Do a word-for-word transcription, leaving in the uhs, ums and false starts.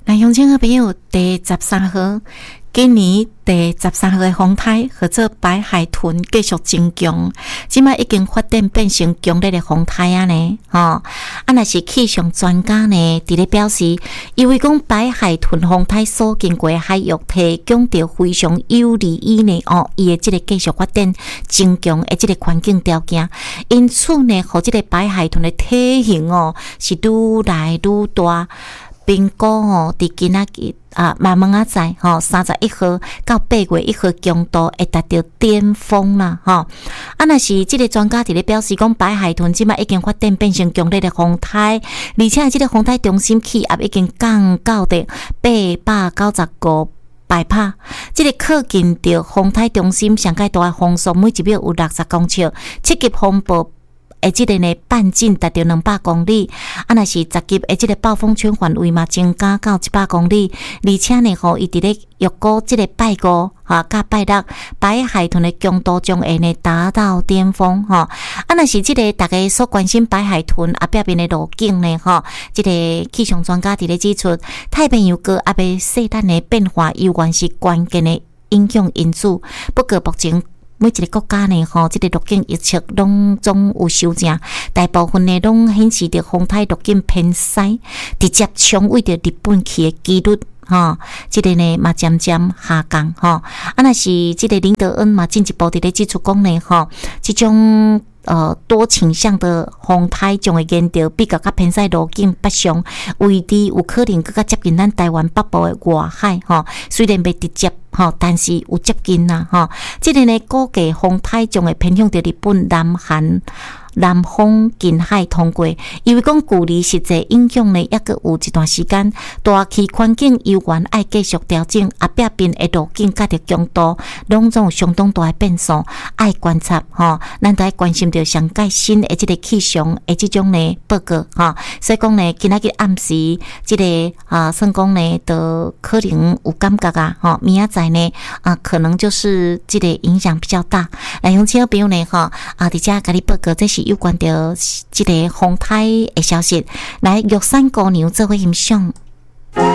那乡亲好朋友，第十三号，今年第十三号的风台或者白海豚继续增强，即摆已经发展变成强烈的风台啊呢，吼、哦，啊若是气象专家呢，伫咧表示，因为讲白海豚风台所经过的海域提供着非常有利于呢，哦，伊的即个继续发展增强的即个环境条件，因此呢，互即个白海豚的体型哦是愈来愈大。评估吼，伫今仔日啊，慢慢啊在吼，三十一号到八月一号强度会达到巅峰啦，吼。啊，若是即个专家伫咧表示讲，白海豚即摆已经发展变成强烈的风台，而且即个风台中心气压已经降到的八百九十五百帕，即个靠近着风台中心上界大的风速每一秒有六十公尺，七级风暴。诶，即个呢半径达到两百公里，啊，若是十级诶，即个暴风圈范围嘛增加到一百公里，而且呢，吼，伊伫咧预估即个拜五哈，甲拜六白海豚的强度将会呢达到巅峰吼。啊，若是即个大家所关心白海豚啊表面的路径呢，吼，即个气象专家伫咧指出，太平洋高压的细单的变化有关是关键的影响因素，不过目前。每一个国家呢，吼，即、这个路径预测拢总有修正，大部分呢拢显示着风台路径偏西，直接冲为着日本去的几率，吼，即、这个呢嘛渐渐下降，吼。啊，若是即个林德恩嘛进一步伫咧指出讲呢，吼，即种。呃，多倾向的风台将会沿着比较较偏西路径北上，位置有可能更加接近咱台湾北部的外海吼。虽然未直接吼，但是有接近啦吼。即个呢，估计风台将会偏向着日本南韩。南方近海通过，因为讲距离实际影响呢，抑阁有一段时间。大气环境悠然爱继续调整，啊，壁边的路径甲着强度，拢总有相当大的变数，爱观察吼。咱都爱关心着上界新的即个气象的即种呢报告吼。所以讲呢，今仔日暗时即、这个啊，算讲呢，都可能有感觉啊，吼，明仔载呢啊，可能就是即个影响比较大。来，乡亲朋友呢，吼啊，伫遮甲你报告，这是。有关着即个风台的消息，来玉山姑娘做伙欣赏。